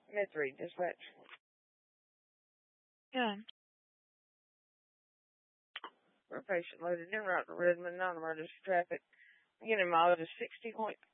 Mid-3, dispatch. Yeah. We're patient loaded in route to Redmond, non-emergency traffic. Beginning mileage is 60.5.